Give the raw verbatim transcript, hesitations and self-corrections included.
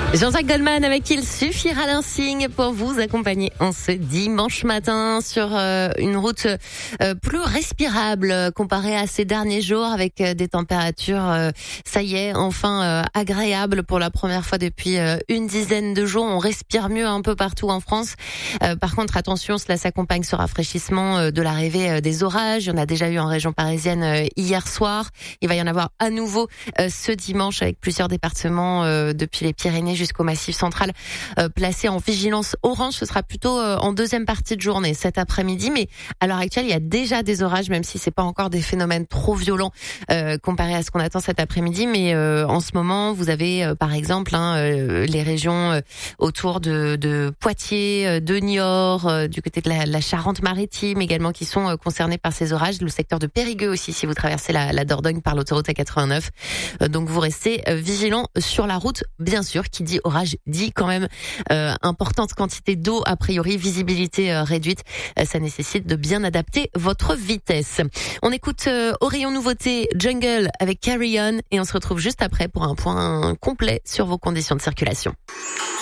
Jean-Jacques Goldman avec Il suffira d'un signe pour vous accompagner en ce dimanche matin sur euh, une route euh, plus respirable euh, comparée à ces derniers jours avec euh, des températures, euh, ça y est, enfin euh, agréables pour la première fois depuis euh, une dizaine de jours. On respire mieux un peu partout en France. Euh, par contre, attention, cela s'accompagne ce rafraîchissement euh, de l'arrivée euh, des orages. Il y en a déjà eu en région parisienne euh, hier soir. Il va y en avoir à nouveau euh, ce dimanche avec plusieurs départements euh, depuis les Pyrénées jusqu'au Massif central euh, placés en vigilance orange. Ce sera plutôt euh, en deuxième partie de journée cet après-midi, mais à l'heure actuelle il y a déjà des orages, même si c'est pas encore des phénomènes trop violents euh, comparé à ce qu'on attend cet après-midi. Mais euh, en ce moment vous avez euh, par exemple hein, euh, les régions euh, autour de, de Poitiers, euh, de Niort, euh, du côté de la, la Charente-Maritime également qui sont euh, concernés par ces orages. Le secteur de Périgueux aussi si vous traversez la, la Dordogne par l'autoroute A quatre-vingt-neuf. Euh, donc vous restez euh, vigilants sur la route, bien sûr. Qui dit orage dit quand même euh, importante quantité d'eau, a priori visibilité euh, réduite. Euh, ça nécessite de bien adapter votre vitesse. On écoute euh, au rayon nouveauté Jungle avec Carry On et on se retrouve juste après pour un point complet sur vos conditions de circulation.